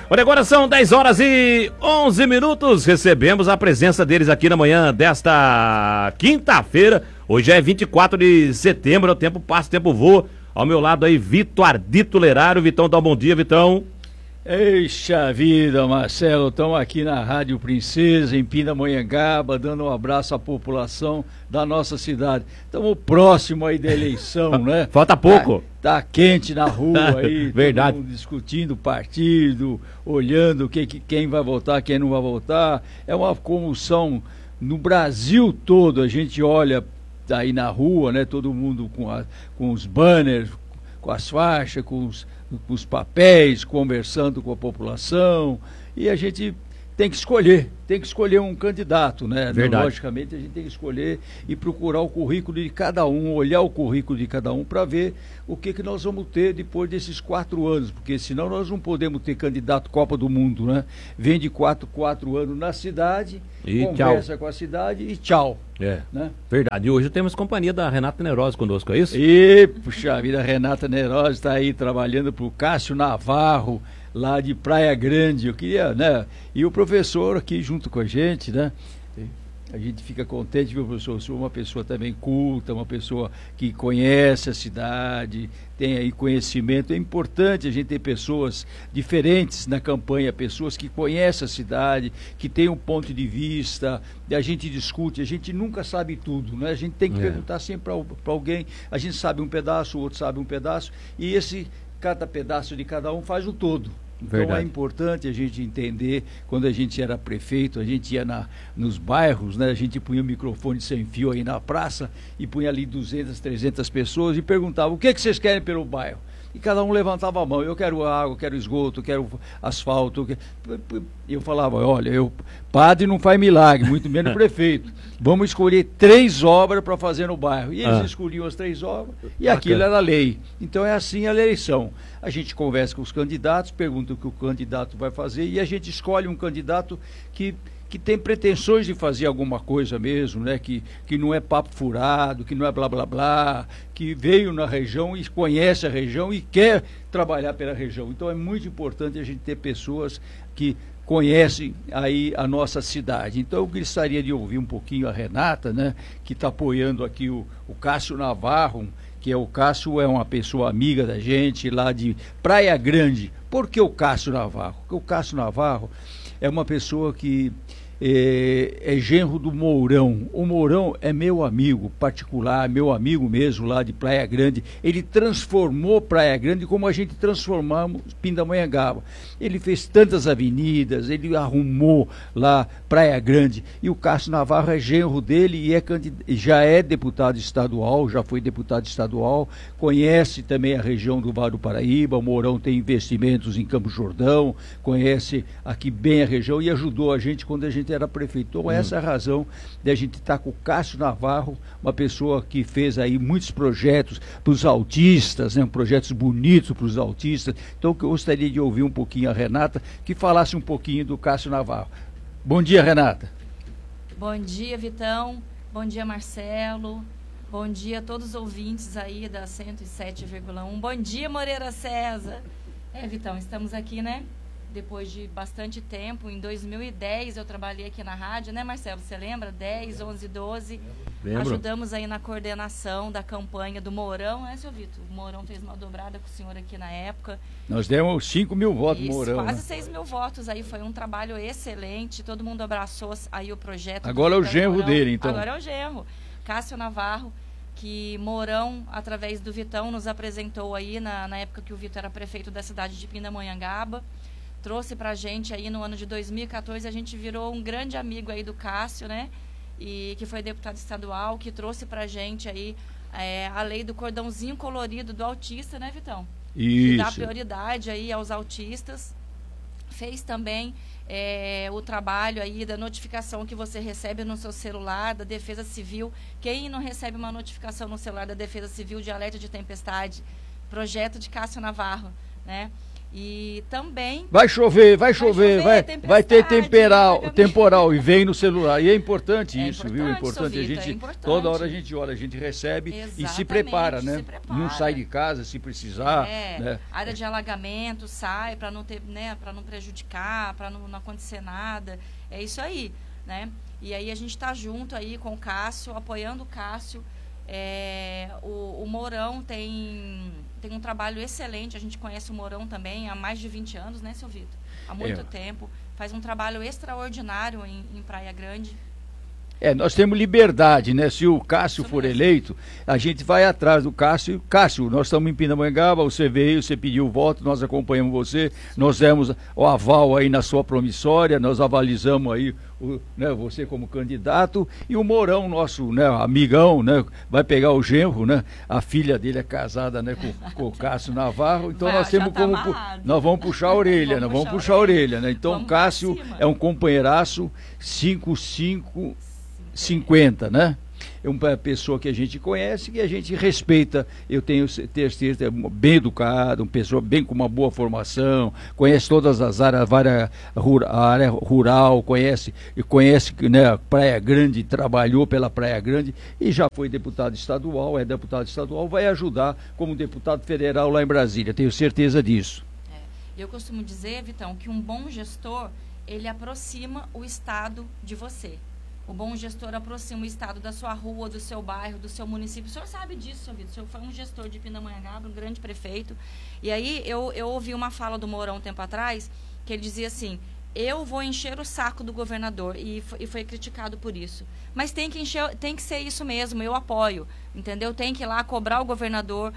Olha, agora são 10 horas e 11 minutos. Recebemos a presença deles aqui na manhã desta quinta-feira. Hoje é 24 de setembro, o tempo passa, o tempo voa. Ao meu lado aí, Vitor Ardito Lerário. Vitão, dá um bom dia, Vitão. Eixa vida, Marcelo, estamos aqui na Rádio Princesa, em Pindamonhangaba, dando um abraço à população da nossa cidade. Estamos próximo aí da eleição, né? Falta pouco. Tá quente na rua aí, verdade. todo mundo discutindo partido, olhando quem vai votar, quem não vai votar. É uma comoção no Brasil todo, a gente olha aí na rua, né? Todo mundo com os banners, com as faixas, com os papéis, conversando com a população, e a gente tem que escolher um candidato, né? Verdade. Logicamente a gente tem que escolher e procurar o currículo de cada um, olhar o currículo de cada um para ver o que nós vamos ter depois desses 4 anos, porque senão nós não podemos ter candidato Copa do Mundo, né? Vem de 4 anos na cidade, e conversa tchau. Com a cidade e tchau. É, né? Verdade. E hoje temos companhia da Renata Nerosa conosco, é isso? E, puxa vida, a Renata Nerosa está aí trabalhando para o Cássio Navarro, lá de Praia Grande. Eu queria, né? E o professor aqui junto com a gente, né? A gente fica contente, viu, professor? Eu sou uma pessoa também culta, uma pessoa que conhece a cidade, tem aí conhecimento. É importante a gente ter pessoas diferentes na campanha, pessoas que conhecem a cidade, que têm um ponto de vista, a gente discute, a gente nunca sabe tudo, né? A gente tem que perguntar sempre para alguém, a gente sabe um pedaço, o outro sabe um pedaço, e cada pedaço de cada um faz o todo. Então Verdade. É importante a gente entender, quando a gente era prefeito, a gente ia nos bairros, né? A gente punha o microfone sem fio aí na praça e punha ali 200, 300 pessoas e perguntava o que vocês querem pelo bairro. E cada um levantava a mão, eu quero água, quero esgoto, quero asfalto. Eu falava, olha, padre não faz milagre, muito menos prefeito. Vamos escolher 3 obras para fazer no bairro. E eles escolhiam as 3 obras e aquilo era lei. Então é assim a eleição. A gente conversa com os candidatos, pergunta o que o candidato vai fazer e a gente escolhe um candidato que tem pretensões de fazer alguma coisa mesmo, né? Que não é papo furado, que não é blá blá blá, que veio na região e conhece a região e quer trabalhar pela região. Então é muito importante a gente ter pessoas que conhecem aí a nossa cidade. Então eu gostaria de ouvir um pouquinho a Renata, né? Que está apoiando aqui o Cássio Navarro, que o Cássio é uma pessoa amiga da gente lá de Praia Grande. Por que o Cássio Navarro? Porque o Cássio Navarro é uma pessoa que é genro do Mourão. O Mourão é meu amigo particular, meu amigo mesmo lá de Praia Grande. Ele transformou Praia Grande como a gente transformamos Pindamonhangaba. Ele fez tantas avenidas, ele arrumou lá Praia Grande. E o Cássio Navarro é genro dele e já é deputado estadual, já foi deputado estadual, conhece também a região do Vale do Paraíba. O Mourão tem investimentos em Campo Jordão, conhece aqui bem a região e ajudou a gente quando a gente era prefeito. Então essa é a razão de a gente estar com o Cássio Navarro, uma pessoa que fez aí muitos projetos para os autistas, né? Projetos bonitos para os autistas. Então eu gostaria de ouvir um pouquinho a Renata, que falasse um pouquinho do Cássio Navarro. Bom dia, Renata. Bom dia, Vitão. Bom dia, Marcelo. Bom dia a todos os ouvintes aí da 107,1. Bom dia, Moreira César. Vitão, estamos aqui, né? Depois de bastante tempo, em 2010 eu trabalhei aqui na rádio, né, Marcelo? Você lembra? 10, 11, 12. Lembro. Ajudamos aí na coordenação da campanha do Mourão, né, seu Vitor? O Mourão fez uma dobrada com o senhor aqui na época. Nós demos 5 mil votos no Mourão. Quase né? 6 mil votos aí, foi um trabalho excelente, todo mundo abraçou aí o projeto. Agora é o genro dele, então. Agora é o genro, Cássio Navarro, que Mourão, através do Vitão, nos apresentou aí na época que o Vitor era prefeito da cidade de Pindamonhangaba. Trouxe pra gente aí no ano de 2014, a gente virou um grande amigo aí do Cássio, né? E que foi deputado estadual, que trouxe pra gente aí a lei do cordãozinho colorido do autista, né, Vitão? Isso. Que dá prioridade aí aos autistas. Fez também o trabalho aí da notificação que você recebe no seu celular, da Defesa Civil. Quem não recebe uma notificação no celular da Defesa Civil de alerta de tempestade? Projeto de Cássio Navarro, né? E também... Vai chover, vai ter temporal e vem no celular. E é importante isso, viu? É importante. Toda hora a gente olha, a gente recebe. Exatamente, e se prepara, né? Não sai de casa se precisar. Né? Área de alagamento, sai para não ter, né? Para não prejudicar, para não acontecer nada. É isso aí, né? E aí a gente está junto aí com o Cássio, apoiando o Cássio. O Mourão tem um trabalho excelente, a gente conhece o Mourão também há mais de 20 anos, né, seu Vitor? Há muito tempo. Faz um trabalho extraordinário em Praia Grande. Nós temos liberdade, né? Se o Cássio for eleito, a gente vai atrás do Cássio. Cássio, nós estamos em Pindamonhangaba, você veio, você pediu o voto, nós acompanhamos você, nós demos o aval aí na sua promissória, nós avalizamos aí você como candidato, e o Mourão, nosso, né, amigão, né, vai pegar o genro, né? A filha dele é casada, né, com o Cássio Navarro, então nós temos como nós vamos puxar a orelha, né? Então o Cássio é um companheiraço 5550, né? É uma pessoa que a gente conhece, que a gente respeita. Eu tenho certeza, é bem educado, uma pessoa bem com uma boa formação, conhece todas as áreas, a área rural, conhece, né, Praia Grande, trabalhou pela Praia Grande e já foi deputado estadual, vai ajudar como deputado federal lá em Brasília, tenho certeza disso. Eu costumo dizer, Vitão, que um bom gestor, ele aproxima o Estado de você. O bom gestor aproxima o Estado da sua rua, do seu bairro, do seu município. O senhor sabe disso, seu Vitor. O senhor foi um gestor de Pindamonhangaba, um grande prefeito. E aí eu ouvi uma fala do Mourão um tempo atrás, que ele dizia assim: eu vou encher o saco do governador, e foi criticado por isso. Mas tem que ser isso mesmo, eu apoio, entendeu? Tem que ir lá cobrar o governador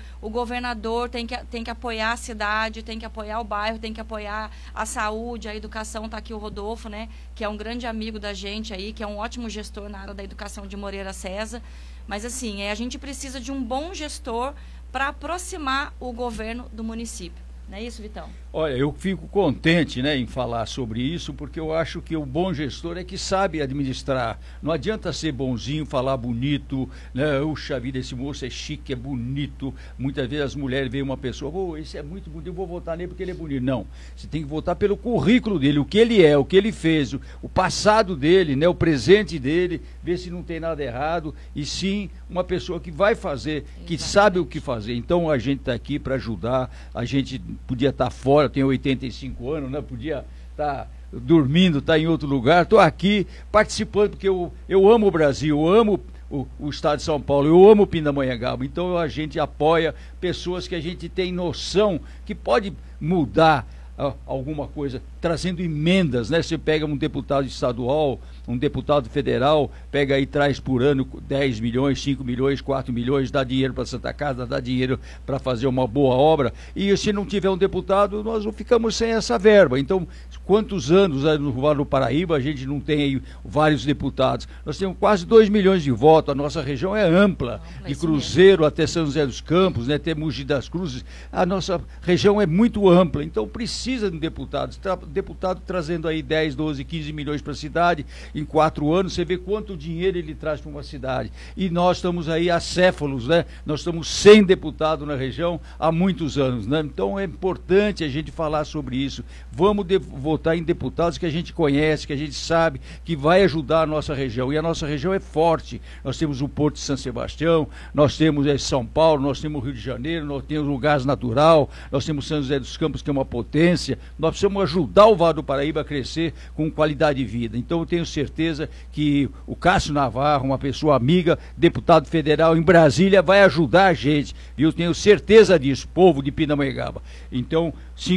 tem que apoiar a cidade, tem que apoiar o bairro, tem que apoiar a saúde, a educação. Está aqui o Rodolfo, né, que é um grande amigo da gente aí, que é um ótimo gestor na área da educação de Moreira César. Mas assim, a gente precisa de um bom gestor para aproximar o governo do município. Não é isso, Vitão? Olha, eu fico contente, né, em falar sobre isso, porque eu acho que o bom gestor é que sabe administrar. Não adianta ser bonzinho, falar bonito, né? Puxa vida, esse moço é chique, é bonito. Muitas vezes as mulheres veem uma pessoa, esse é muito bonito, eu vou votar nele porque ele é bonito. Não, você tem que votar pelo currículo dele, o que ele é, o que ele fez, o passado dele, né, o presente dele, ver se não tem nada errado, e sim uma pessoa que vai fazer, que sabe o que fazer. Então a gente está aqui para ajudar, a gente podia estar fora, eu tenho 85 anos, né? Podia estar dormindo, estar em outro lugar. Estou aqui participando porque eu amo o Brasil, eu amo o estado de São Paulo, eu amo Pindamonhangaba. Então a gente apoia pessoas que a gente tem noção que pode mudar alguma coisa, trazendo emendas, né? Você pega um deputado estadual, um deputado federal, pega aí, traz por ano 10 milhões, 5 milhões, 4 milhões, dá dinheiro para Santa Casa, dá dinheiro para fazer uma boa obra, e se não tiver um deputado, nós não ficamos sem essa verba. Então, quantos anos no Vale do Paraíba a gente não tem aí vários deputados? Nós temos quase 2 milhões de votos, a nossa região é ampla, de Cruzeiro até São José dos Campos, né? Até Mogi das Cruzes, a nossa região é muito ampla, então precisa de deputado trazendo aí 10, 12, 15 milhões para a cidade, em 4 anos, você vê quanto dinheiro ele traz para uma cidade. E nós estamos aí acéfalos, né? Nós estamos sem deputado na região há muitos anos, né? Então é importante a gente falar sobre isso. Vamos votar em deputados que a gente conhece, que a gente sabe, que vai ajudar a nossa região. E a nossa região é forte. Nós temos o Porto de São Sebastião, nós temos São Paulo, nós temos o Rio de Janeiro, nós temos o gás natural, nós temos São José dos Campos, que é uma potência. Nós precisamos ajudar o Vale do Paraíba a crescer com qualidade de vida. Então eu tenho certeza que o Cássio Navarro, uma pessoa amiga, deputado federal em Brasília, vai ajudar a gente. E eu tenho certeza disso, povo de Pindamonhangaba. Então,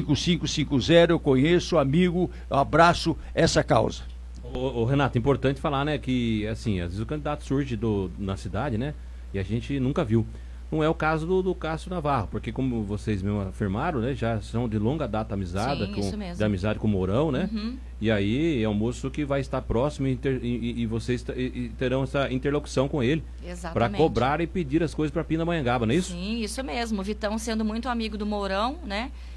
5550, eu conheço, amigo, abraço essa causa. Ô Renato, importante falar, né, que assim, às vezes o candidato surge na cidade, né, e a gente nunca viu. Não é o caso do Cássio Navarro, porque como vocês mesmo afirmaram, né, já são de longa data de amizade com o Mourão, né? Uhum. E aí é um moço que vai estar próximo e vocês terão essa interlocução com ele para cobrar e pedir as coisas para Pindamonhangaba, não é isso? Sim, isso mesmo. O Vitão sendo muito amigo do Mourão, né?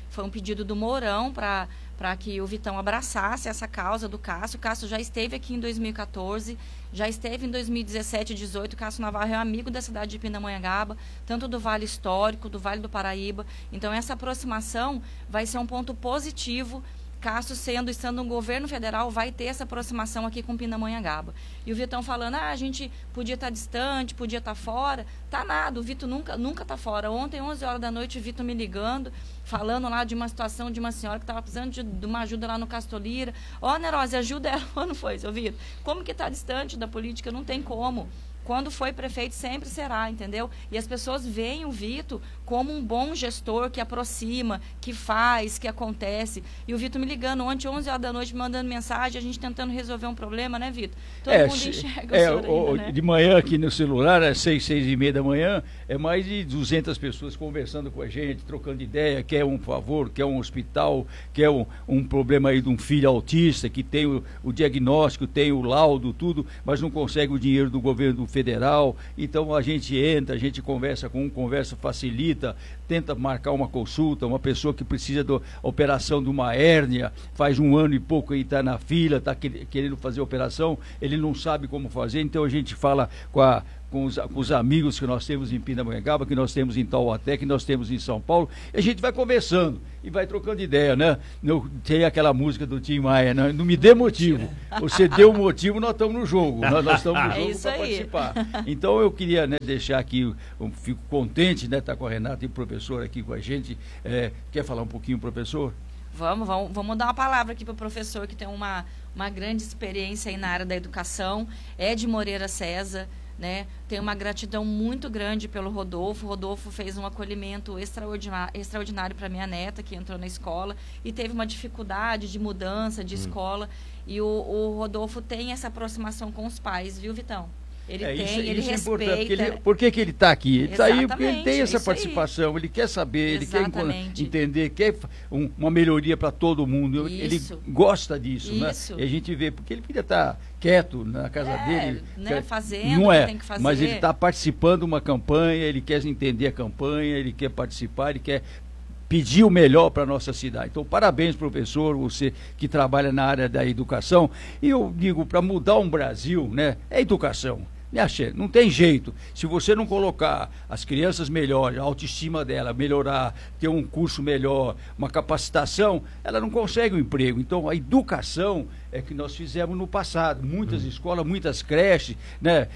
Foi um pedido do Mourão para que o Vitão abraçasse essa causa do Cássio. O Cássio já esteve aqui em 2014, já esteve em 2017 e 2018. O Cássio Navarro é amigo da cidade de Pindamonhangaba, tanto do Vale Histórico, do Vale do Paraíba. Então, essa aproximação vai ser um ponto positivo. Cássio, estando no governo federal, vai ter essa aproximação aqui com Pindamonhangaba. E o Vitão falando, a gente podia estar distante, podia estar fora. Tá nada, o Vitor nunca tá fora. Ontem, 11 horas da noite, o Vitor me ligando, falando lá de uma situação de uma senhora que estava precisando de uma ajuda lá no Castolira. Nerose, ajuda ela. Não foi, seu Vitor? Como que tá distante da política? Não tem como. Quando foi prefeito, sempre será, entendeu? E as pessoas veem o Vitor como um bom gestor que aproxima, que faz, que acontece. E o Vitor me ligando ontem, 11 horas da noite, me mandando mensagem, a gente tentando resolver um problema, né, Vitor? Todo mundo enxerga o senhor ainda, né? De manhã aqui no celular, às 6h30 da manhã, é mais de 200 pessoas conversando com a gente, trocando ideia, quer um favor, quer um hospital, quer um problema aí de um filho autista, que tem o diagnóstico, tem o laudo, tudo, mas não consegue o dinheiro do governo federal. Então a gente entra, a gente conversa com facilita, tenta marcar uma consulta, uma pessoa que precisa da operação de uma hérnia, faz 1 ano e pouco e está na fila, está querendo fazer a operação, ele não sabe como fazer, então a gente fala com os amigos que nós temos em Pindamonhangaba, que nós temos em Taubaté, que nós temos em São Paulo, e a gente vai conversando e vai trocando ideia, né? Tem aquela música do Tim Maia, né? Não me dê motivo. Você deu motivo, nós estamos no jogo. Nós estamos no jogo para participar. Então eu queria, né, deixar aqui, eu fico contente, né, estar com a Renata e o professor aqui com a gente. Quer falar um pouquinho, professor? Vamos dar uma palavra aqui para o professor, que tem uma grande experiência aí na área da educação, é de Moreira César, né? Tenho uma gratidão muito grande pelo Rodolfo. O Rodolfo fez um acolhimento extraordinário para minha neta, que entrou na escola e teve uma dificuldade de mudança de escola. E o Rodolfo tem essa aproximação com os pais, viu, Vitão? Ele ele respeita. Por que ele está aqui? Ele está aí porque ele tem essa participação, ele quer saber, ele quer entender, quer uma melhoria para todo mundo. Ele gosta disso, né? E a gente vê, porque ele queria estar quieto na casa dele. Né? Fazendo o que tem que fazer. Mas ele está participando de uma campanha, ele quer entender a campanha, ele quer participar, ele quer pedir o melhor para a nossa cidade. Então, parabéns, professor, você que trabalha na área da educação. E eu digo, para mudar um Brasil, né, é educação. Não tem jeito. Se você não colocar as crianças melhor, a autoestima dela melhorar, ter um curso melhor, uma capacitação, ela não consegue um emprego. Então, a educação é que nós fizemos no passado. Muitas escolas, muitas creches, né?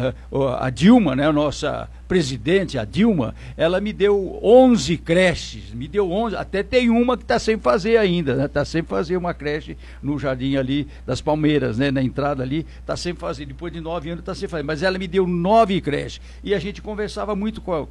A Dilma, né, a nossa presidente, a Dilma, ela me deu 11 creches, até tem uma que está sem fazer ainda, né? Está sem fazer uma creche no jardim ali das Palmeiras, né? Na entrada ali, está sem fazer, depois de 9 anos está sem fazer, mas ela me deu 9 creches, e a gente conversava muito com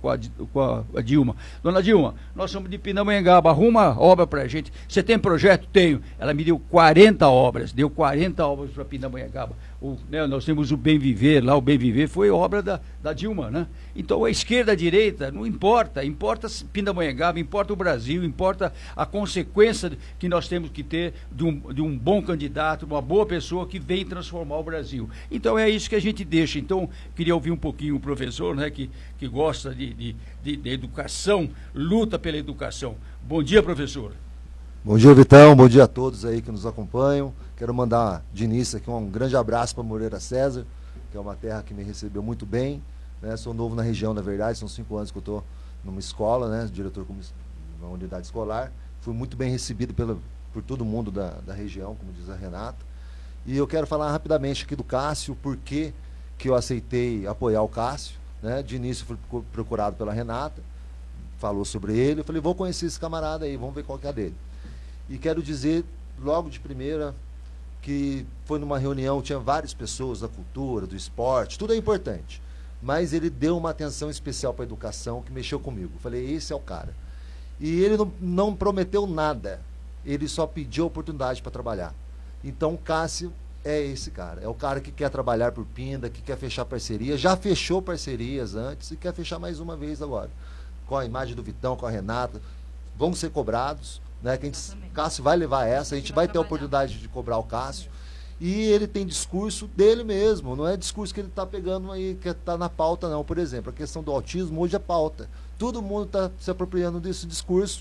a Dilma. Dona Dilma, nós somos de Pindamonhangaba, arruma obra pra gente, você tem projeto? Tenho. Ela me deu 40 obras, deu 40 obras para Pindamonhangaba. Nós temos o Bem Viver, lá o Bem Viver foi obra da Dilma, né? Então a esquerda, a direita, não importa, importa Pindamonhangaba, importa o Brasil, importa a consequência que nós temos que ter de um bom candidato, uma boa pessoa que vem transformar o Brasil. Então é isso que a gente deixa. Então queria ouvir um pouquinho o professor, né, que gosta de educação, luta pela educação. Bom dia, professor. Bom dia, Vitão, bom dia a todos aí que nos acompanham. Quero mandar de início aqui um grande abraço para Moreira César, que é uma terra que me recebeu muito bem, né? Sou novo na região, na verdade, são 5 anos que eu estou numa escola, né? Diretor de uma unidade escolar. Fui muito bem recebido por todo mundo da região, como diz a Renata. E eu quero falar rapidamente aqui do Cássio, por que eu aceitei apoiar o Cássio, né? De início fui procurado pela Renata, falou sobre ele, eu falei, vou conhecer esse camarada aí, vamos ver qual que é a dele. E quero dizer, logo de primeira, que foi numa reunião, tinha várias pessoas da cultura, do esporte, tudo é importante. Mas ele deu uma atenção especial para a educação que mexeu comigo. Eu falei, esse é o cara. E ele não prometeu nada, ele só pediu a oportunidade para trabalhar. Então, o Cássio é esse cara. É o cara que quer trabalhar por Pinda, que quer fechar parceria, já fechou parcerias antes e quer fechar mais uma vez agora. Com a imagem do Vitão, com a Renata, vão ser cobrados. Né, que Cássio vai levar essa, a gente vai ter a oportunidade de cobrar o Cássio, e ele tem discurso dele mesmo, não é discurso que ele está pegando aí, que está na pauta não. Por exemplo, a questão do autismo hoje é pauta, todo mundo está se apropriando desse discurso.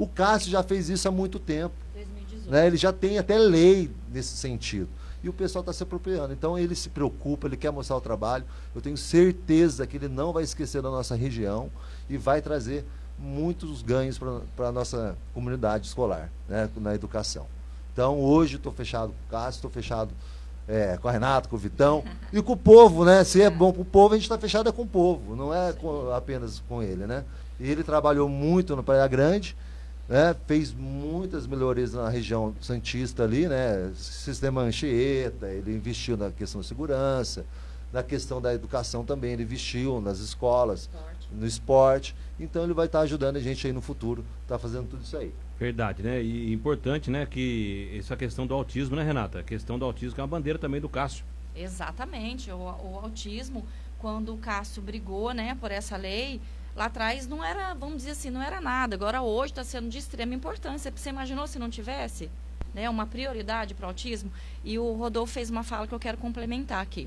O Cássio já fez isso há muito tempo. 2018. Né? Ele já tem até lei nesse sentido. E o pessoal está se apropriando. Então ele se preocupa, ele quer mostrar o trabalho. Eu tenho certeza que ele não vai esquecer da nossa região e vai trazer muitos ganhos para a nossa comunidade escolar, né? Na educação. Então hoje estou fechado com o Cássio, estou fechado com a Renata, com o Vitão e com o povo, né? Se é bom para o povo, a gente está fechado com o povo, não é apenas com ele, né? E ele trabalhou muito no Praia Grande, né? Fez muitas melhorias na região santista ali, né? Sistema Anchieta, ele investiu na questão da segurança, na questão da educação também, ele investiu nas escolas, no esporte. Então ele vai estar ajudando a gente aí no futuro, tá fazendo tudo isso aí. Verdade, né? E importante, né, que essa questão do autismo, né, Renata? A questão do autismo que é uma bandeira também do Cássio. Exatamente. O autismo, quando o Cássio brigou, né, por essa lei, lá atrás não era, vamos dizer assim, não era nada. Agora hoje está sendo de extrema importância. Você imaginou se não tivesse, né, uma prioridade para o autismo? E o Rodolfo fez uma fala que eu quero complementar aqui.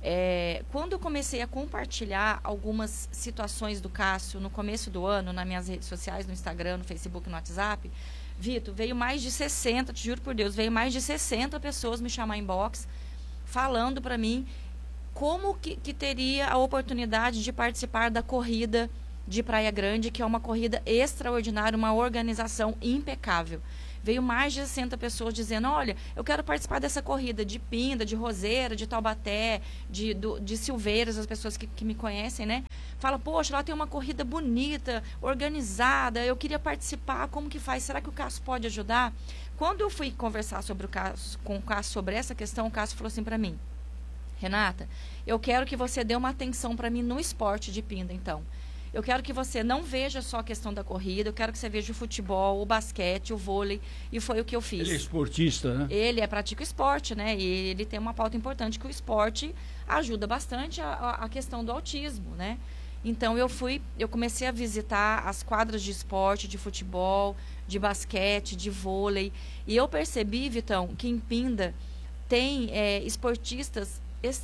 Quando eu comecei a compartilhar algumas situações do Cássio no começo do ano, nas minhas redes sociais, no Instagram, no Facebook, no WhatsApp, Vitor, veio mais de 60, te juro por Deus, veio mais de 60 pessoas me chamar em box, falando para mim como que teria a oportunidade de participar da corrida de Praia Grande, que é uma corrida extraordinária, uma organização impecável. Veio mais de 60 pessoas dizendo, olha, eu quero participar dessa corrida de Pinda, de Roseira, de Taubaté, de Silveiras, as pessoas que me conhecem, né? Fala, poxa, lá tem uma corrida bonita, organizada, eu queria participar, como que faz? Será que o Cássio pode ajudar? Quando eu fui conversar com o Cássio sobre essa questão, o Cássio falou assim para mim, Renata, eu quero que você dê uma atenção para mim no esporte de Pinda, então. Eu quero que você não veja só a questão da corrida, eu quero que você veja o futebol, o basquete, o vôlei, e foi o que eu fiz. Ele é esportista, né? Ele pratica esporte, né? E ele tem uma pauta importante que o esporte ajuda bastante a questão do autismo, né? Então eu comecei a visitar as quadras de esporte, de futebol, de basquete, de vôlei, e eu percebi, Vitão, que em Pinda tem esportistas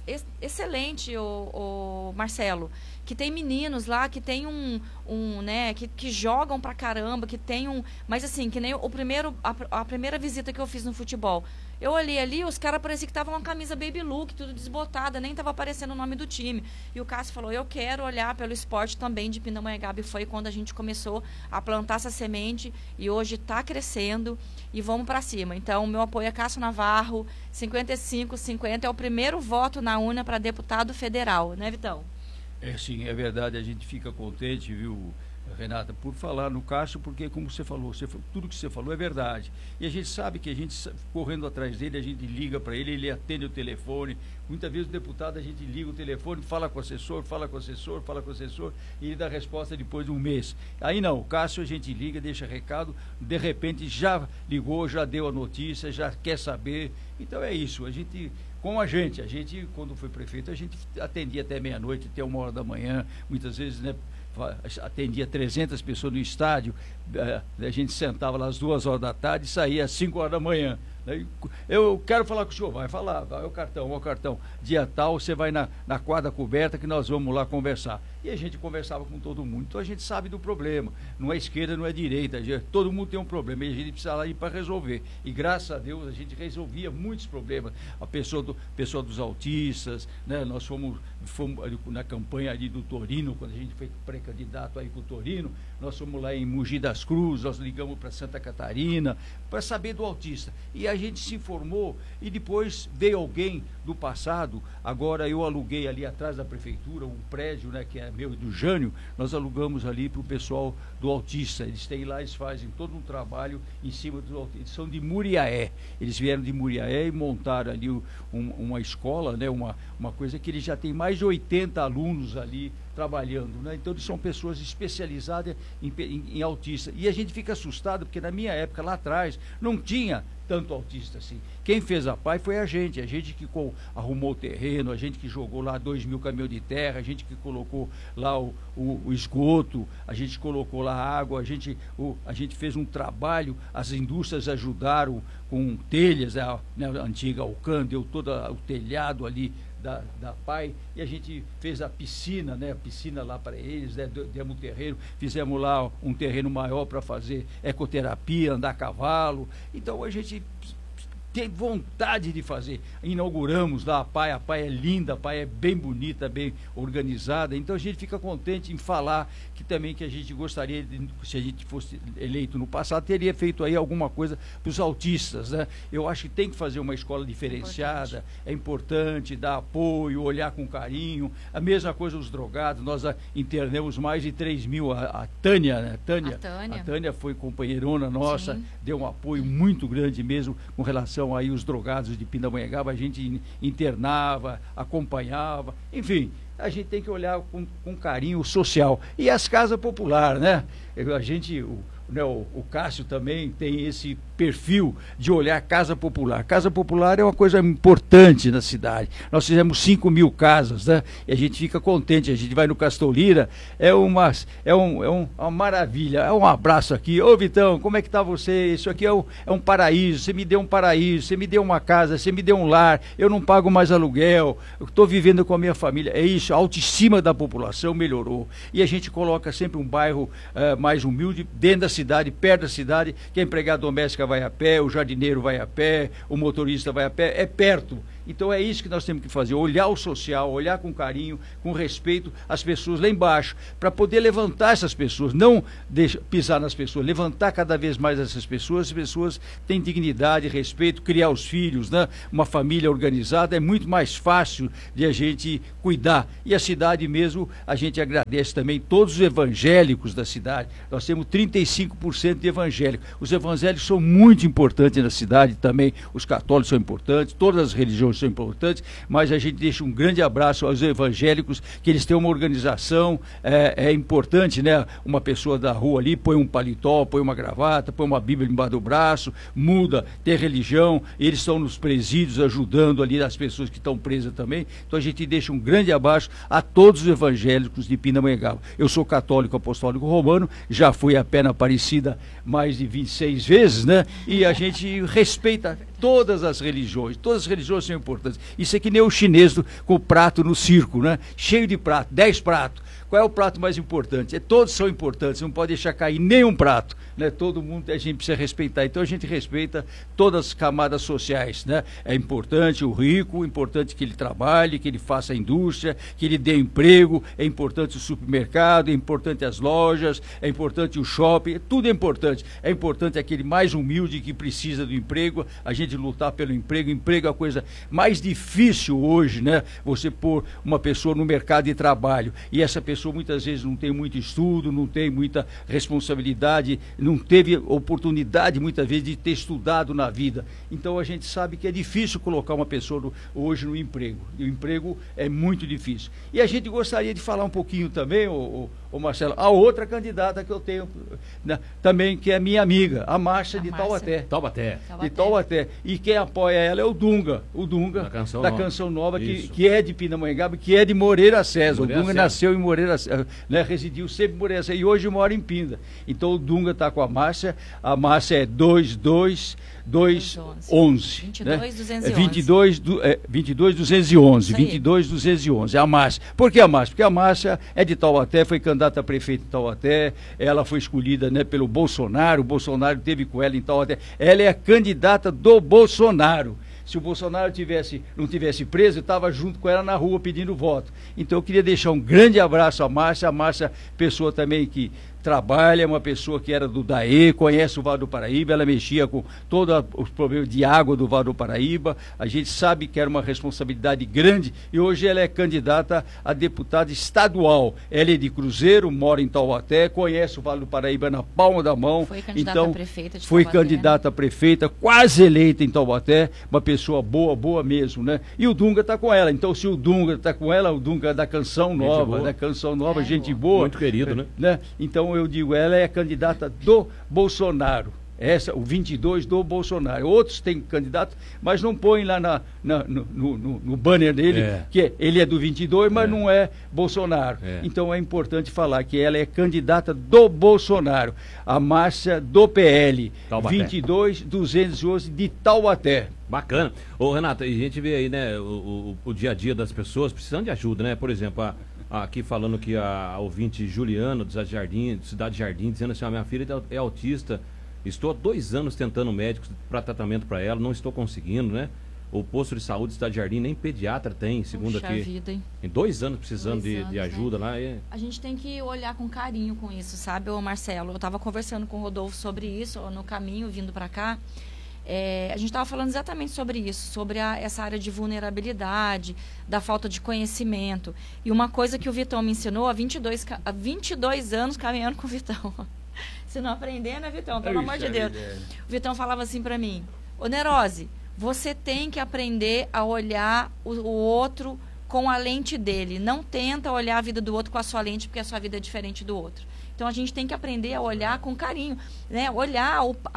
excelente, o Marcelo, que tem meninos lá que tem né, que jogam pra caramba, que tem mas assim, que nem a primeira visita que eu fiz no futebol, eu olhei ali, os caras pareciam que estavam com uma camisa baby look, tudo desbotada, nem tava aparecendo o nome do time, e o Cássio falou, eu quero olhar pelo esporte também de Pindamonhangaba, e foi quando a gente começou a plantar essa semente, e hoje tá crescendo, e vamos para cima. Então, o meu apoio é Cássio Navarro, 55-50, é o primeiro voto na urna para deputado federal, né, Vitão? Sim, é verdade, a gente fica contente, viu, Renata, por falar no Cássio, porque como você falou, tudo que você falou é verdade. E a gente sabe que a gente, correndo atrás dele, a gente liga para ele, ele atende o telefone. Muitas vezes o deputado, a gente liga o telefone, fala com o assessor, e ele dá resposta depois de um mês. Aí não, o Cássio a gente liga, deixa recado, de repente já ligou, já deu a notícia, já quer saber. Então é isso, a gente, quando foi prefeito, a gente atendia até meia-noite, até 1h da manhã, muitas vezes, né? Atendia 300 pessoas no estádio, a gente sentava lá às 2h da tarde e saía às 5h da manhã. Eu quero falar com o senhor, vai falar, vai o cartão, dia tal, você vai na quadra coberta que nós vamos lá conversar. E a gente conversava com todo mundo, então a gente sabe do problema, não é esquerda, não é direita, todo mundo tem um problema e a gente precisa lá ir para resolver. E graças a Deus a gente resolvia muitos problemas, a pessoa dos autistas, né? Nós fomos na campanha ali do Torino, quando a gente foi pré-candidato aí com o Torino, nós fomos lá em Mogi das Cruzes, nós ligamos para Santa Catarina, para saber do autista. E a gente se informou e depois veio alguém do passado, agora eu aluguei ali atrás da prefeitura um prédio, né, que é meu e do Jânio, nós alugamos ali para o pessoal do autista, eles têm lá, eles fazem todo um trabalho em cima dos autistas, eles são de Muriaé, eles vieram de Muriaé e montaram ali uma escola, né, uma coisa que eles já têm mais de 80 alunos ali trabalhando, né? Então eles são pessoas especializadas em autista, e a gente fica assustado porque na minha época lá atrás não tinha tanto autista assim. Quem fez a PAI foi a gente que arrumou o terreno, a gente que jogou lá 2.000 caminhões de terra, a gente que colocou lá o esgoto, a gente colocou lá a água, a gente fez um trabalho, as indústrias ajudaram com telhas, né, a antiga Alcan deu todo o telhado ali da PAI, e a gente fez a piscina, né? A piscina lá para eles, né? Demos um terreno, fizemos lá um terreno maior para fazer ecoterapia, andar a cavalo. Então a gente tem vontade de fazer. Inauguramos lá a PAI é linda, a PAI é bem bonita, bem organizada, então a gente fica contente em falar que também que a gente gostaria, se a gente fosse eleito no passado, teria feito aí alguma coisa para os autistas, né? Eu acho que tem que fazer uma escola diferenciada, é importante dar apoio, olhar com carinho, a mesma coisa os drogados, nós internamos mais de 3 mil, a Tânia, né? A Tânia foi companheirona nossa, sim, deu um apoio muito grande mesmo com relação aí os drogados de Pindamonhangaba, a gente internava, acompanhava, enfim, a gente tem que olhar com carinho social. E as casas populares, né? A gente, o Cássio também tem esse perfil de olhar casa popular. Casa popular é uma coisa importante na cidade. Nós fizemos 5 mil casas, né? E a gente fica contente. A gente vai no Castolira, é uma maravilha. É um abraço aqui. Ô Vitão, como é que tá você? Isso aqui é um paraíso. Você me deu um paraíso, você me deu uma casa, você me deu um lar. Eu não pago mais aluguel. Eu estou vivendo com a minha família. É isso, a autoestima da população melhorou. E a gente coloca sempre um bairro mais humilde dentro da cidade, perto da cidade, que a empregada doméstica vai a pé, o jardineiro vai a pé, o motorista vai a pé, é perto. Então é isso que nós temos que fazer, olhar o social, olhar com carinho, com respeito as pessoas lá embaixo, para poder levantar essas pessoas, não pisar nas pessoas, levantar cada vez mais essas pessoas. As pessoas têm dignidade, respeito, criar os filhos, né? Uma família organizada é muito mais fácil de a gente cuidar. E a cidade mesmo, a gente agradece também todos os evangélicos da cidade. Nós temos 35% de evangélicos. Os evangélicos são muito importantes na cidade também, os católicos são importantes, todas as religiões são importantes, mas a gente deixa um grande abraço aos evangélicos, que eles têm uma organização, é importante, né? Uma pessoa da rua ali põe um paletó, põe uma gravata, põe uma Bíblia embaixo do braço, muda, tem religião, eles estão nos presídios ajudando ali as pessoas que estão presas também. Então a gente deixa um grande abraço a todos os evangélicos de Pindamonhangaba. Eu sou católico apostólico romano, já fui a pé na Aparecida mais de 26 vezes, né? E a gente respeita todas as religiões são importantes. Isso é que nem o chinês com o prato no circo, né? Cheio de prato, 10 pratos. Qual é o prato mais importante? Todos são importantes, não pode deixar cair nenhum prato, né? Todo mundo a gente precisa respeitar. Então a gente respeita todas as camadas sociais, né? É importante o rico, é importante que ele trabalhe, que ele faça a indústria, que ele dê emprego, é importante o supermercado, é importante as lojas, é importante o shopping, tudo é importante. É importante aquele mais humilde que precisa do emprego, a gente lutar pelo emprego. Emprego é a coisa mais difícil hoje, né? Você pôr uma pessoa no mercado de trabalho e essa pessoa muitas vezes não tem muito estudo, não tem muita responsabilidade, não teve oportunidade muitas vezes de ter estudado na vida. Então a gente sabe que é difícil colocar uma pessoa hoje no emprego. E o emprego é muito difícil. E a gente gostaria de falar um pouquinho também, ô Marcelo, a outra candidata que eu tenho, né, também, que é minha amiga, a Márcia de Taubaté. De Taubaté. E quem apoia ela é o Dunga da Canção Nova, que é de Pindamonhangaba, que é de Moreira César. O Dunga nasceu em Moreira, né, residiu sempre em Moreira César e hoje mora em Pinda. Então o Dunga está com a Márcia é 22211, né? 22211, a Márcia. Por que a Márcia? Porque a Márcia é de Taubaté, foi candidata a prefeito de Taubaté, ela foi escolhida, né, pelo Bolsonaro, o Bolsonaro esteve com ela em Taubaté, ela é a candidata do Bolsonaro. Se o Bolsonaro não tivesse preso, eu estava junto com ela na rua pedindo voto. Então eu queria deixar um grande abraço à Márcia, pessoa também que trabalha, uma pessoa que era do DAE, conhece o Vale do Paraíba, ela mexia com todos os problemas de água do Vale do Paraíba, a gente sabe que era uma responsabilidade grande e hoje ela é candidata a deputada estadual. Ela é de Cruzeiro, mora em Taubaté, conhece o Vale do Paraíba na palma da mão. Foi candidata a prefeita de Taubaté. Foi candidata a prefeita, quase eleita em Taubaté, uma pessoa boa mesmo, né? E o Dunga está com ela, então se o Dunga está com ela, o Dunga da Canção Nova, gente boa. Muito querido, né? Então eu digo, ela é a candidata do Bolsonaro. o 22 do Bolsonaro. Outros têm candidato, mas não põem lá no banner dele que ele é do 22, mas não é Bolsonaro. Então é importante falar que ela é candidata do Bolsonaro, a Márcia do PL, Taubaté. 22.211 de Taubaté. Bacana. Ô, Renata, e a gente vê aí, né, o dia a dia das pessoas precisando de ajuda, né? Por exemplo, aqui falando que a ouvinte Juliana, do Cidade Jardim, dizendo assim, minha filha é autista, estou há 2 anos tentando médicos para tratamento para ela, não estou conseguindo, né? O posto de saúde Cidade Jardim nem pediatra tem, segundo Puxa aqui. vida, hein? Em 2 anos precisando 2 anos, de ajuda, né? Lá. A gente tem que olhar com carinho com isso, sabe, ô Marcelo? Eu estava conversando com o Rodolfo sobre isso, no caminho, vindo para cá. A gente estava falando exatamente sobre isso, sobre essa área de vulnerabilidade, da falta de conhecimento. E uma coisa que o Vitão me ensinou há 22 anos caminhando com o Vitão. Se não aprender, né, Vitão? Pelo amor de Deus. O Vitão falava assim para mim, ô Nerose, você tem que aprender a olhar o outro com a lente dele. Não tenta olhar a vida do outro com a sua lente, porque a sua vida é diferente do outro. Então, a gente tem que aprender a olhar com carinho, né? Olhar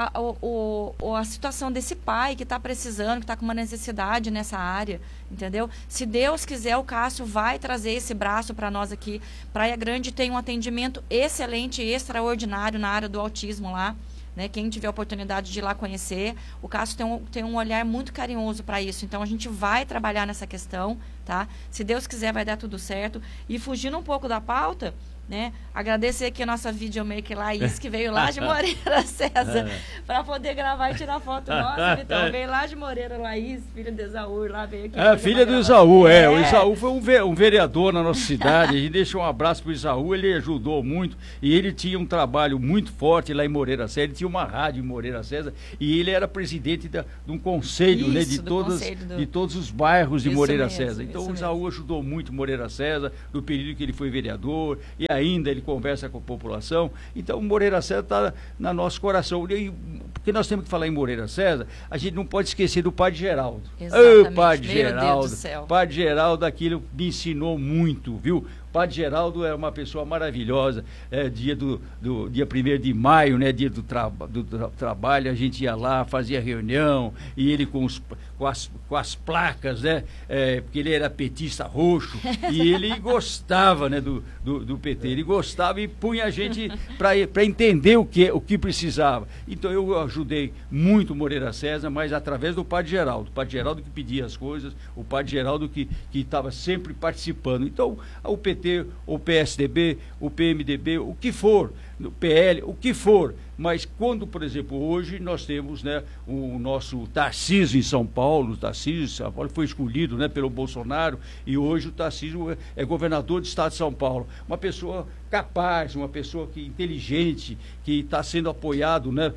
a situação desse pai que está precisando, que está com uma necessidade nessa área, entendeu? Se Deus quiser, o Cássio vai trazer esse braço para nós aqui. Praia Grande tem um atendimento excelente, extraordinário na área do autismo lá. Né? Quem tiver a oportunidade de ir lá conhecer, o Cássio tem um olhar muito carinhoso para isso. Então, a gente vai trabalhar nessa questão, tá? Se Deus quiser, vai dar tudo certo. E fugindo um pouco da pauta, né? Agradecer aqui a nossa videomaker Laís, que veio lá de Moreira César, para poder gravar e tirar foto nossa, Vitão. Veio lá de Moreira, Laís, filha de Esaú, lá veio aqui. Filha do Esaú, o Esaú foi um vereador na nossa cidade, a gente deixou um abraço pro Esaú, ele ajudou muito, e ele tinha um trabalho muito forte lá em Moreira César, ele tinha uma rádio em Moreira César, e ele era presidente de um conselho, né, de todos os bairros de Moreira César. Então o Esaú ajudou muito Moreira César, no período que ele foi vereador, e ainda ele conversa com a população. Então Moreira César está no nosso coração. E, porque nós temos que falar em Moreira César, a gente não pode esquecer do Padre Geraldo. Exatamente. Padre Meu Geraldo, Deus do céu. Padre Geraldo, aquilo me ensinou muito, viu? Padre Geraldo é uma pessoa maravilhosa. Dia 1º de maio, né, dia do trabalho, a gente ia lá, fazia reunião, e ele com as placas, né, porque ele era petista roxo, e ele gostava, né, do PT, ele gostava e punha a gente para entender o que precisava. Então eu ajudei muito Moreira César, mas através do Padre Geraldo. O Padre Geraldo que pedia as coisas, o Padre Geraldo que estava sempre participando. Então o PT, o PSDB, o PMDB, o que for, o PL, o que for, mas quando, por exemplo, hoje nós temos, né, o nosso Tarcísio em São Paulo, o Tarcísio em São Paulo foi escolhido, né, pelo Bolsonaro, e hoje o Tarcísio é governador do estado de São Paulo, uma pessoa capaz, uma pessoa inteligente, que está sendo apoiado, né,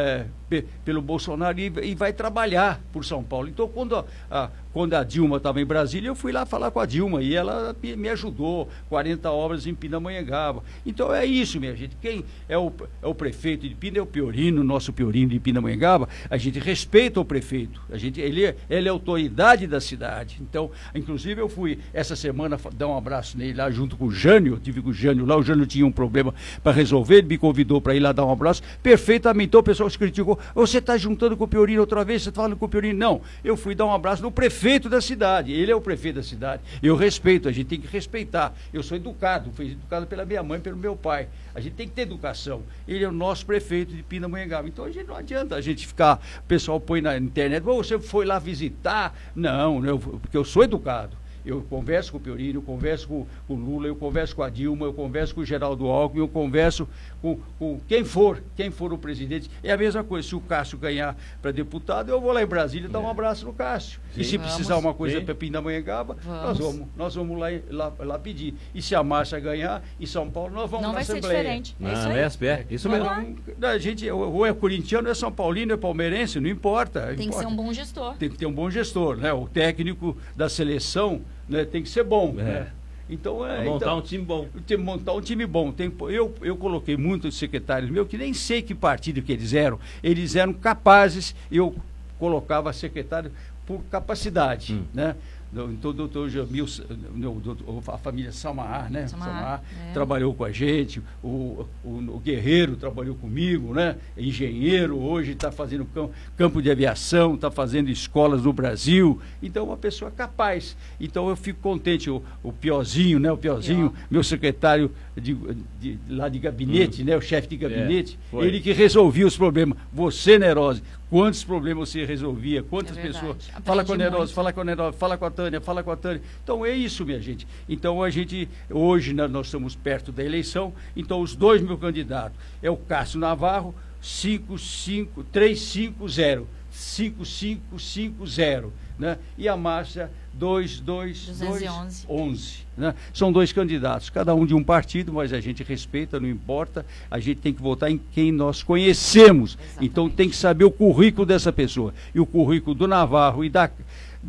pelo Bolsonaro e vai trabalhar por São Paulo. Então, quando a Dilma estava em Brasília, eu fui lá falar com a Dilma e ela me ajudou, 40 obras em Pindamonhangaba. Então é isso, minha gente. Quem é o prefeito de Pinda é o Piorino, nosso Piorino de Pindamonhangaba. A gente respeita o prefeito. Ele é autoridade da cidade. Então, inclusive, eu fui essa semana dar um abraço nele lá junto com o Jânio. Eu tive com o Jânio lá. O Jânio tinha um problema para resolver. Ele me convidou para ir lá dar um abraço. Perfeitamente. Então, o pessoal se criticou. Você está juntando com o Piorino outra vez? Você está falando com o Piorino? Não. Eu fui dar um abraço no prefeito da cidade. Ele é o prefeito da cidade. Eu respeito. A gente tem que respeitar. Eu sou educado. Fui educado pela minha mãe, pelo meu pai. A gente tem que ter educação. Ele é o nosso prefeito de Pindamonhangaba. Então, não adianta a gente ficar... O pessoal põe na internet, você foi lá visitar? Não, porque eu sou educado. Eu converso com o Piorino, eu converso com o Lula, eu converso com a Dilma, eu converso com o Geraldo Alckmin, eu converso com quem for o presidente. É a mesma coisa, se o Cássio ganhar para deputado, eu vou lá em Brasília dar um abraço no Cássio. Sim, e se precisar uma coisa para Pindamonhangaba, nós vamos lá pedir. E se a Márcia ganhar, em São Paulo, nós vamos na Assembleia. Não vai ser diferente. Isso mesmo. A gente, ou é corintiano, ou é São Paulino, é palmeirense, não importa. Tem que ser um bom gestor. Tem que ter um bom gestor, né? O técnico da seleção, né, tem que ser bom, né? Então, montar um time bom. Montar um time bom. Eu coloquei muitos secretários meus que nem sei que partido que eles eram capazes, eu colocava secretário por capacidade, né? Então o doutor Jamil, a família Samar, né? Samar, trabalhou com a gente, o Guerreiro trabalhou comigo, né? Engenheiro, hoje está fazendo campo de aviação, está fazendo escolas no Brasil. Então, uma pessoa capaz. Então, eu fico contente. O Piozinho, né? O Piozinho, meu secretário lá de gabinete, né? O chefe de gabinete, ele que resolvia os problemas. Você, Nerose, quantos problemas você resolvia, quantas pessoas... Fala com a Nerose, fala com a Nerose, fala com a Tânia, fala com a Tânia. Então, é isso, minha gente. Então, hoje, nós estamos perto da eleição, então, os dois meus candidatos é o Cássio Navarro, 5550, né? E a Márcia, 22211, né? São dois candidatos, cada um de um partido, mas a gente respeita, não importa, a gente tem que votar em quem nós conhecemos. Exatamente. Então tem que saber o currículo dessa pessoa. E o currículo do Navarro e da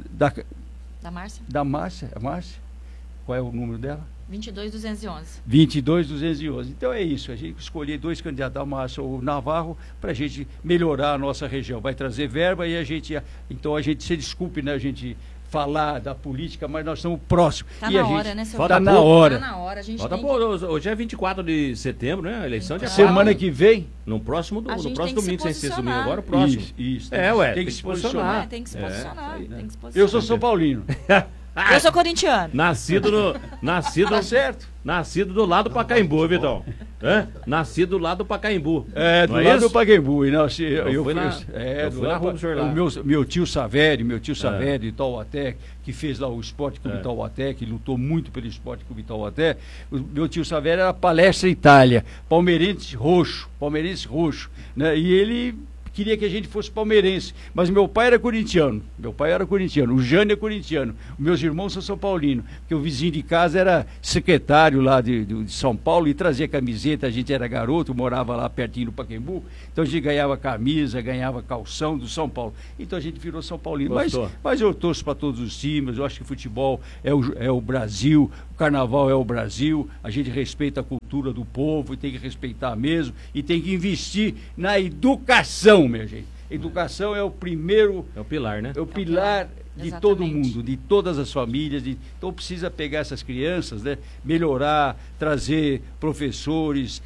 Márcia? Da Márcia, qual é o número dela? 22211. 22211. Então é isso, a gente escolher dois candidatos, a Márcia ou o Navarro, para a gente melhorar a nossa região. Vai trazer verba e então a gente, se desculpe, né, a gente falar da política, mas nós estamos próximos. Está na hora, né, seu Está na hora. Está na hora. A gente Hoje é 24 de setembro, né? A eleição de semana que vem. No próximo domingo, sem ser domingo, posicionar. agora o próximo. Isso. Tem que se posicionar. Tem que se posicionar. Eu sou São Paulino. Eu sou corintiano. Nascido Tá certo. Nascido do lado do Pacaembu, Vitão. Nascido do lado do Pacaembu. Do lado do Pacaembu. Eu fui na rua do senhor lá. Meu tio Savério de Taubaté, que fez lá o Esporte Clube Taubaté, que lutou muito pelo Esporte Clube Taubaté. Meu tio Savério era Palestra Itália, palmeirense roxo, né? E ele queria que a gente fosse palmeirense, mas meu pai era corintiano, o Jânio é corintiano, meus irmãos são São Paulino, porque o vizinho de casa era secretário lá de São Paulo e trazia camiseta, a gente era garoto, morava lá pertinho do Pacaembu, então a gente ganhava camisa, ganhava calção do São Paulo, então a gente virou São Paulino, mas eu torço para todos os times, eu acho que futebol é o Brasil, o carnaval é o Brasil, a gente respeita a cultura do povo e tem que respeitar mesmo, e tem que investir na educação, minha gente. Educação é o primeiro... É o pilar, né? É o pilar de todo mundo, de todas as famílias. Então precisa pegar essas crianças, né? Melhorar, trazer professores,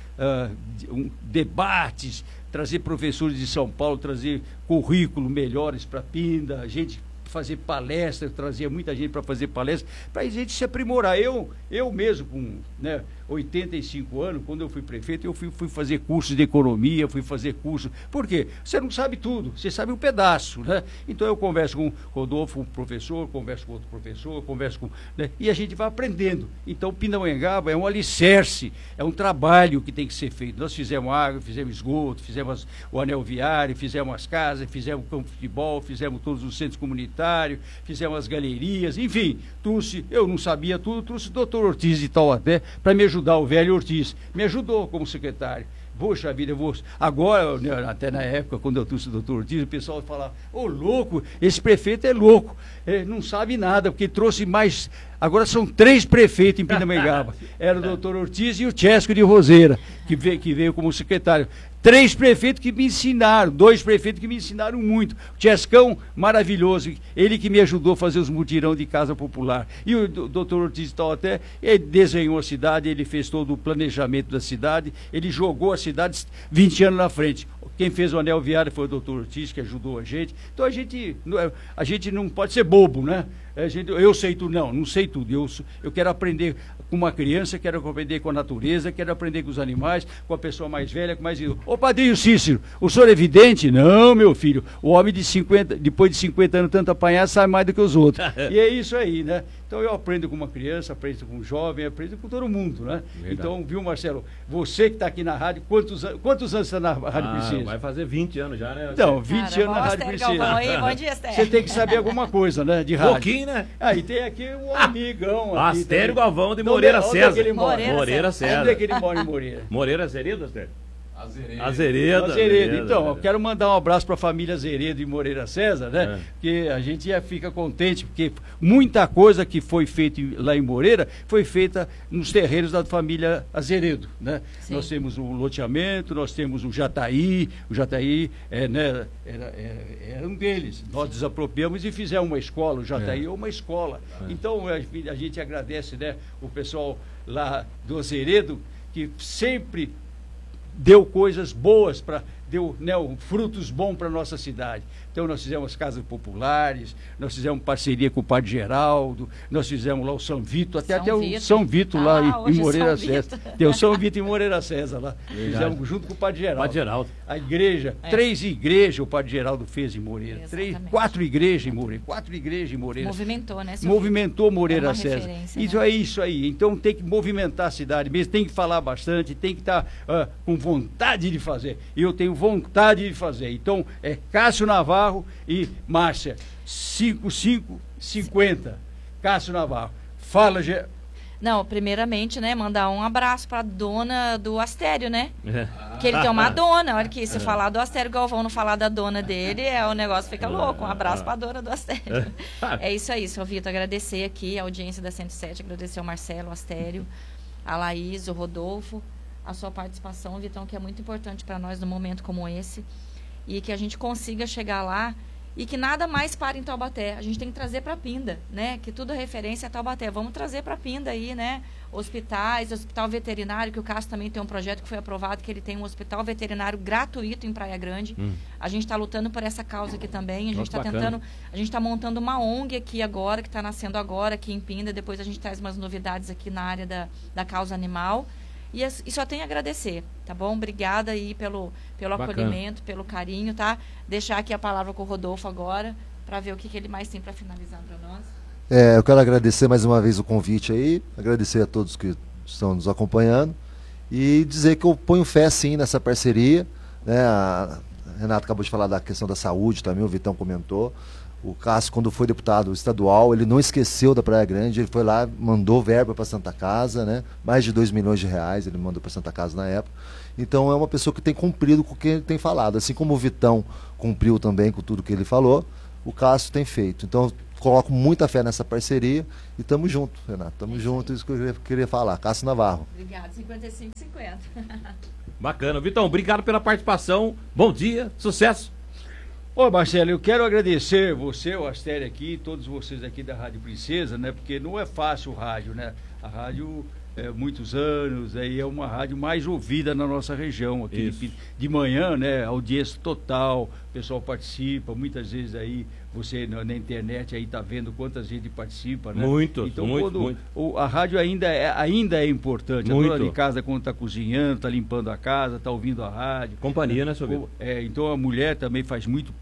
debates, trazer professores de São Paulo, trazer currículo melhores para Pinda, a gente fazer palestra, trazia muita gente para fazer palestra, para a gente se aprimorar. Eu mesmo, com 85 anos, quando eu fui prefeito, eu fui fazer cursos de economia, fui fazer cursos. Por quê? Você não sabe tudo, você sabe um pedaço, né? Então eu converso com o Rodolfo, um professor, converso com outro professor, e a gente vai aprendendo. Então Pindamonhangaba é um alicerce, é um trabalho que tem que ser feito. Nós fizemos água, fizemos esgoto, fizemos o anel viário, fizemos as casas, fizemos o campo de futebol, fizemos todos os centros comunitários, fizemos as galerias, enfim, eu não sabia tudo, trouxe o doutor Ortiz de Taubaté para me ajudar, o velho Ortiz, me ajudou como secretário. Poxa vida, agora, até na época, quando eu trouxe o doutor Ortiz, o pessoal falava, louco, esse prefeito é louco, não sabe nada, porque trouxe mais... Agora são 3 prefeitos em Pindamonhangaba. Era o doutor Ortiz e o Chesco de Roseira, que veio como secretário. 3 prefeitos que me ensinaram, 2 prefeitos que me ensinaram muito. O Chescão, maravilhoso, ele que me ajudou a fazer os mutirão de casa popular. E o doutor Ortiz de Taubaté, ele desenhou a cidade, ele fez todo o planejamento da cidade, ele jogou a cidade 20 anos na frente. Quem fez o anel viário foi o doutor Ortiz, que ajudou a gente. Então a gente não pode ser bobo, né? Eu sei tudo, não sei tudo. Eu quero aprender com uma criança, quero aprender com a natureza, quero aprender com os animais, com a pessoa mais velha, com mais... Ô padrinho Cícero, o senhor é vidente? Não, meu filho. O homem depois de 50 anos, tanto apanhar, sabe mais do que os outros. E é isso aí, né? Então eu aprendo com uma criança, aprendo com um jovem, aprendo com todo mundo, né? Verdade. Então, viu, Marcelo? Você que está aqui na rádio, quantos anos está na Rádio Princesa? Vai fazer 20 anos já, né? Então, 20 anos na Rádio Princesa. Bom dia, Esther. Você tem que saber alguma coisa, né? De rádio. Pouquinho, né? Aí tem aqui um amigão. Astério Galvão de Moreira César. Moreira César. César. Onde é que ele mora em Moreira? Moreira Serido, Astério? Azeredo. Então, eu quero mandar um abraço para a família Azeredo e Moreira César, né? Porque a gente já fica contente, porque muita coisa que foi feita lá em Moreira foi feita nos terreiros da família Azeredo, né? Sim. Nós temos o loteamento, nós temos o Jataí era um deles. Nós desapropriamos e fizemos uma escola, o Jataí é uma escola. Então, a gente agradece, né, o pessoal lá do Azeredo, que sempre deu coisas boas, deu, né, frutos bons para a nossa cidade. Então nós fizemos casas populares, nós fizemos parceria com o Padre Geraldo, nós fizemos lá o São Vito, até o São Vito lá em Moreira César. Tem o São Vito em Moreira César lá. Fizemos junto com o Padre Geraldo. A igreja, 3 igrejas o Padre Geraldo fez em Moreira. 4 igrejas em Moreira. 4 igrejas em Moreira. Movimentou, né? Movimentou Moreira César. Isso aí. Então tem que movimentar a cidade mesmo, tem que falar bastante, tem que estar com vontade de fazer. E eu tenho vontade de fazer. Então é Cássio Navarro e Márcia, 5550. Cássio Navarro. Fala, Não, primeiramente, né, mandar um abraço para a dona do Astério, né? Que ele tem uma dona. Olha que se falar do Astério Galvão, não falar da dona dele, o negócio fica louco. Um abraço para a dona do Astério. É isso aí, seu Vitor. Agradecer aqui a audiência da 107, agradecer ao Marcelo, o Astério, a Laís, o Rodolfo, a sua participação, Vitão, que é muito importante para nós num momento como esse. E que a gente consiga chegar lá e que nada mais pare em Taubaté. A gente tem que trazer para Pinda, né? Que tudo é referência a Taubaté. Vamos trazer para Pinda aí, né? Hospitais, hospital veterinário, que o Cássio também tem um projeto que foi aprovado, que ele tem um hospital veterinário gratuito em Praia Grande. A gente está lutando por essa causa aqui também. A gente está tentando, a gente está montando uma ONG aqui agora, que está nascendo agora aqui em Pinda. Depois a gente traz umas novidades aqui na área da causa animal. E só tenho a agradecer, tá bom? Obrigada aí pelo acolhimento, pelo carinho, tá? Deixar aqui a palavra com o Rodolfo agora, para ver o que ele mais tem para finalizar para nós. Eu quero agradecer mais uma vez o convite aí, agradecer a todos que estão nos acompanhando e dizer que eu ponho fé sim nessa parceria, né? A Renata acabou de falar da questão da saúde também, o Vitão comentou. O Cássio, quando foi deputado estadual, ele não esqueceu da Praia Grande, ele foi lá, mandou verba para a Santa Casa, né? Mais de 2 milhões de reais ele mandou para a Santa Casa na época. Então é uma pessoa que tem cumprido com o que ele tem falado. Assim como o Vitão cumpriu também com tudo que ele falou, o Cássio tem feito. Então coloco muita fé nessa parceria e estamos juntos, Renato. Estamos juntos, isso que eu queria falar. Cássio Navarro. Obrigado, 55-50. Bacana. Vitão, obrigado pela participação. Bom dia, sucesso. Ô Marcelo, eu quero agradecer você, o Astério aqui, todos vocês aqui da Rádio Princesa, né? Porque não é fácil o rádio, né? A rádio muitos anos, aí é uma rádio mais ouvida na nossa região aqui de manhã, né? Audiência total, o pessoal participa, muitas vezes aí você na internet aí tá vendo quantas gente participa, né? Muito, então, muito. A rádio ainda é importante. Muito. A dona de casa, quando tá cozinhando, tá limpando a casa, tá ouvindo a rádio. Companhia, né, Sobrinho? Então a mulher também faz muito.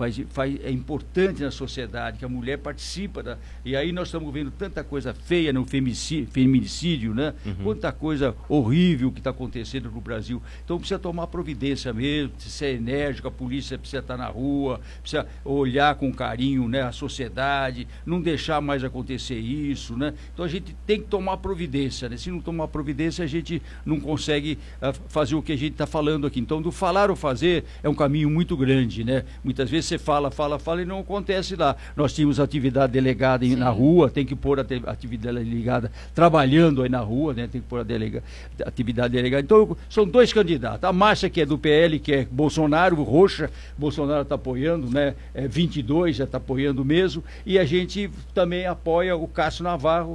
É importante na sociedade que a mulher participa e aí nós estamos vendo tanta coisa feia no feminicídio, né? Quanta coisa horrível que está acontecendo no Brasil. Então precisa tomar providência mesmo, precisa ser enérgico, a polícia precisa estar na rua, precisa olhar com carinho, né, a sociedade, não deixar mais acontecer isso, né? Então a gente tem que tomar providência, né? Se não tomar providência a gente não consegue fazer o que a gente está falando aqui. Então do falar ou fazer é um caminho muito grande, né? Muitas vezes você fala e não acontece lá. Nós tínhamos atividade delegada na rua, tem que pôr a atividade delegada trabalhando aí na rua, né? Tem que pôr a atividade delegada. Então, são 2 candidatos. A Márcia, que é do PL, que é Bolsonaro, Roxa, Bolsonaro está apoiando, né? 22 já está apoiando mesmo. E a gente também apoia o Cássio Navarro,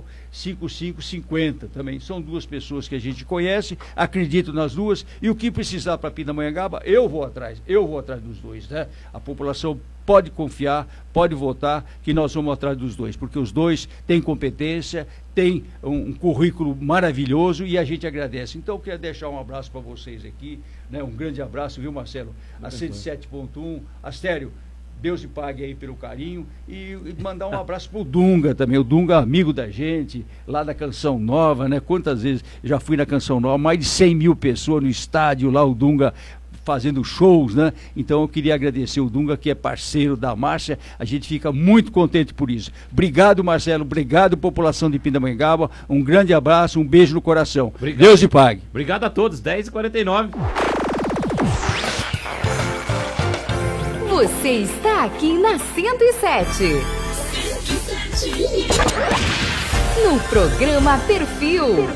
5550 também. São 2 pessoas que a gente conhece, acredito nas duas, e o que precisar para Pindamonhangaba, eu vou atrás dos 2, né? A população pode confiar, pode votar, que nós vamos atrás dos 2, porque os 2 têm competência, têm um currículo maravilhoso e a gente agradece. Então, eu quero deixar um abraço para vocês aqui, né? Um grande abraço, viu, Marcelo? A 107.1, Astério, Deus te pague aí pelo carinho e mandar um abraço pro Dunga também, o Dunga amigo da gente, lá da Canção Nova, né? Quantas vezes já fui na Canção Nova, mais de 100 mil pessoas no estádio lá, o Dunga fazendo shows, né? Então eu queria agradecer o Dunga, que é parceiro da Márcia, a gente fica muito contente por isso. Obrigado, Marcelo, obrigado, população de Pindamonhangaba, um grande abraço, um beijo no coração. Obrigado. Deus te pague. Obrigado a todos, 10h49. Você está aqui na 107. No programa Perfil.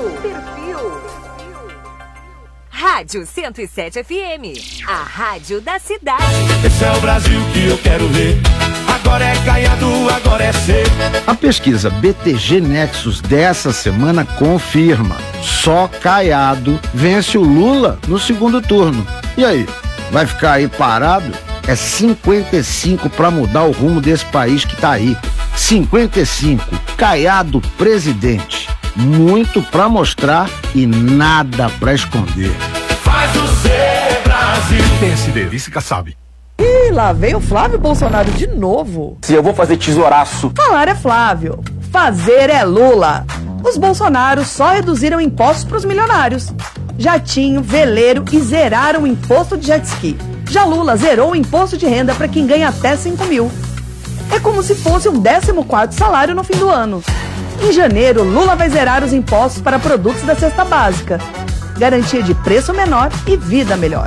Rádio 107 FM, a rádio da cidade. Esse é o Brasil que eu quero ver. Agora é Caiado, agora é ser. A pesquisa BTG Nexus dessa semana confirma: só Caiado vence o Lula no segundo turno. E aí, vai ficar aí parado? É 55 para mudar o rumo desse país que tá aí. 55, Caiado presidente. Muito para mostrar e nada para esconder. Faz o ser Brasil. Pense delícia, sabe? Ih, lá veio o Flávio Bolsonaro de novo. Se eu vou fazer tesouraço. Falar é Flávio, fazer é Lula. Os Bolsonaros só reduziram impostos para os milionários. Jatinho, veleiro e zeraram o imposto de jet ski. Já Lula zerou o imposto de renda para quem ganha até 5 mil. É como se fosse um 14º salário no fim do ano. Em janeiro, Lula vai zerar os impostos para produtos da cesta básica. Garantia de preço menor e vida melhor.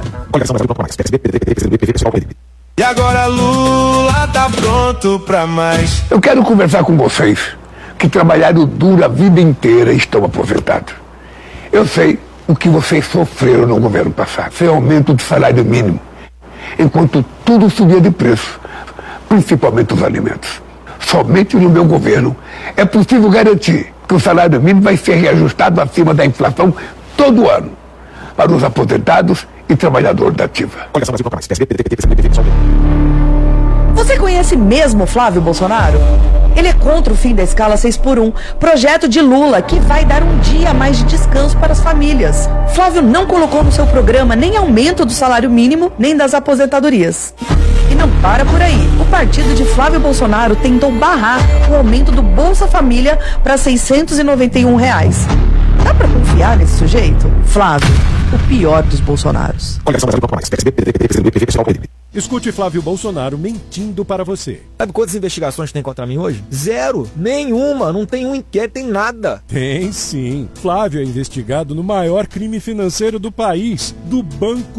E agora Lula tá pronto pra mais. Eu quero conversar com vocês que trabalharam duro a vida inteira e estão aposentados. Eu sei o que vocês sofreram no governo passado. Foi aumento do salário mínimo, enquanto tudo subia de preço, principalmente os alimentos. Somente no meu governo é possível garantir que o salário mínimo vai ser reajustado acima da inflação todo ano para os aposentados e trabalhadores da ativa. Você conhece mesmo Flávio Bolsonaro? Ele é contra o fim da escala 6x1, projeto de Lula que vai dar um dia a mais de descanso para as famílias. Flávio não colocou no seu programa nem aumento do salário mínimo, nem das aposentadorias. E não para por aí. O partido de Flávio Bolsonaro tentou barrar o aumento do Bolsa Família para R$ 691. Dá pra confiar nesse sujeito? Flávio, o pior dos Bolsonaros. Escute Flávio Bolsonaro mentindo para você. Sabe quantas investigações tem contra mim hoje? Zero. Nenhuma. Não tem um inquérito, tem nada. Tem sim. Flávio é investigado no maior crime financeiro do país, do Banco